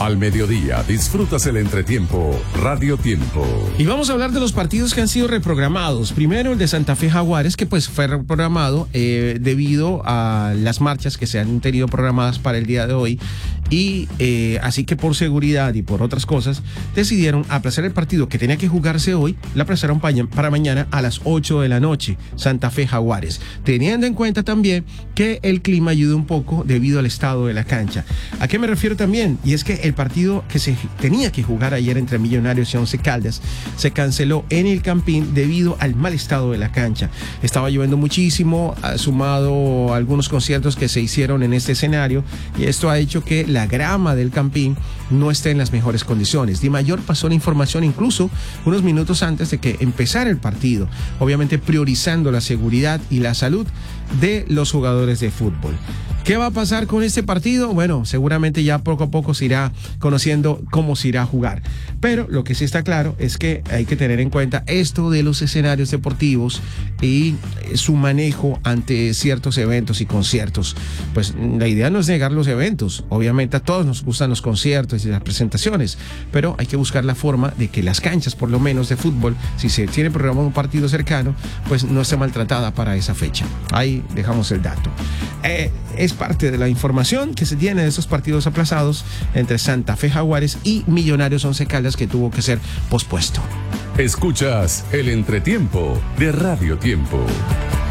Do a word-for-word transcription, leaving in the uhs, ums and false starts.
Al mediodía disfrutas el entretiempo Radio Tiempo. Y vamos a hablar de los partidos que han sido reprogramados. Primero el de Santa Fe Jaguares, que pues fue reprogramado eh, debido a las marchas que se han tenido programadas para el día de hoy. Y eh, así que por seguridad y por otras cosas decidieron aplazar el partido que tenía que jugarse hoy. La aplazaron para mañana a las ocho de la noche, Santa Fe Jaguares, teniendo en cuenta también que el clima ayuda un poco debido al estado de la cancha. ¿A qué me refiero también? Y es que el partido que se tenía que jugar ayer entre Millonarios y Once Caldas se canceló en el Campín debido al mal estado de la cancha. Estaba lloviendo muchísimo, sumado a algunos conciertos que se hicieron en este escenario, y esto ha hecho que la grama del Campín no esté en las mejores condiciones. Di Mayor pasó la información incluso unos minutos antes de que empezara el partido, obviamente priorizando la seguridad y la salud de los jugadores de fútbol. ¿Qué va a pasar con este partido? Bueno, seguramente ya poco a poco se irá conociendo cómo se irá a jugar. Pero lo que sí está claro es que hay que tener en cuenta esto de los escenarios deportivos y su manejo ante ciertos eventos y conciertos. Pues la idea no es negar los eventos. Obviamente a todos nos gustan los conciertos y las presentaciones, pero hay que buscar la forma de que las canchas, por lo menos de fútbol, si se tiene programado un partido cercano, pues no esté maltratada para esa fecha. Ahí dejamos el dato. Eh, es parte de la información que se tiene de esos partidos aplazados entre Santa Fe Jaguares y Millonarios Once Caldas, que tuvo que ser pospuesto. Escuchas el entretiempo de Radio Tiempo.